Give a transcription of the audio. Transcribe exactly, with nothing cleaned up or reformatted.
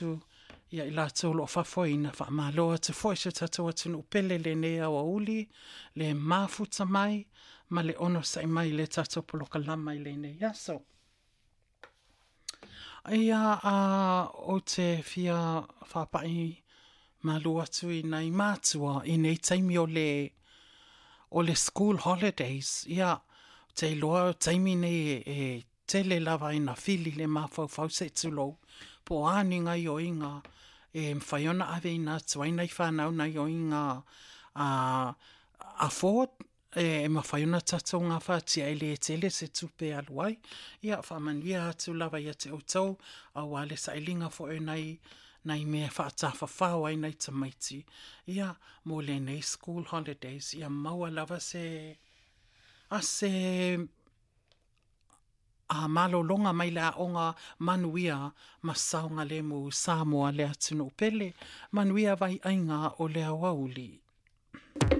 ia i lātou lo whafoina wha māloa te fwoi se tatoa tunu pele le nea o uli, le mafuta mai, ma le ono sai mai le tatou poloka lama i le nea. So, ia a o te fia whapai māloa tui nei mātua i nei taimi o le, o le school holidays, ia te loa taimi nei e, e tele lava ina fili le mawhau se tulou, po aninga i o inga, e mwhaiona ave ina tuaina i whanau na i o inga a, a Ford, e mawhaiona tatou ngā whātia e le tele se tupe aluai, ia whamanuia atu lava ia te outau, a wale sa ilinga fo e nei, nei mea whaatafa whao ai nei tamaiti, ia mo le nei school holidays, ia maua lava se, a se, a malolonga mai la onga manuia masaunga le mu Samoa le atunu pele, manuia vai ainga o le awauli.